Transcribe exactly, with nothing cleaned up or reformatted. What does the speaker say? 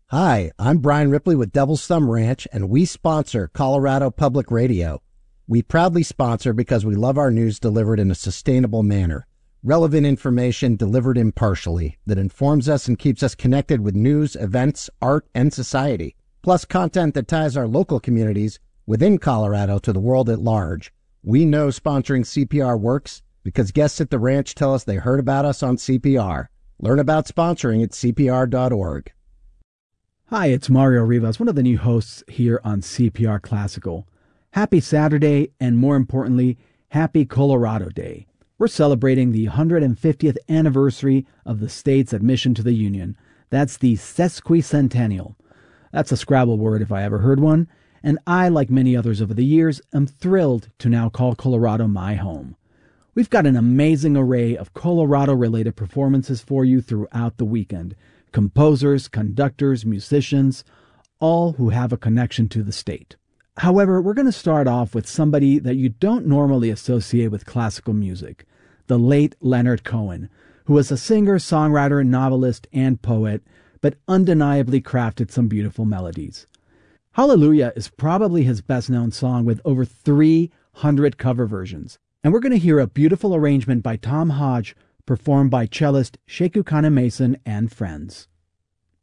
Hi, I'm Brian Ripley with Devil's Thumb Ranch, and we sponsor Colorado Public Radio. We proudly sponsor because we love our news delivered in a sustainable manner. Relevant information delivered impartially that informs us and keeps us connected with news, events, art, and society. Plus content that ties our local communities within Colorado to the world at large. We know sponsoring C P R works because guests at the ranch tell us they heard about us on C P R. Learn about sponsoring at C P R dot org. Hi, it's Mario Rivas, one of the new hosts here on C P R Classical. Happy Saturday, and more importantly, Happy Colorado Day. We're celebrating the one hundred fiftieth anniversary of the state's admission to the Union. That's the sesquicentennial. That's a Scrabble word if I ever heard one, and I, like many others over the years, am thrilled to now call Colorado my home. We've got an amazing array of Colorado-related performances for you throughout the weekend. Composers, conductors, musicians, all who have a connection to the state. However, we're going to start off with somebody that you don't normally associate with classical music, the late Leonard Cohen, who was a singer, songwriter, novelist, and poet, but undeniably crafted some beautiful melodies. Hallelujah is probably his best-known song with over three hundred cover versions, and we're going to hear a beautiful arrangement by Tom Hodge performed by cellist Sheku Kana Mason and friends.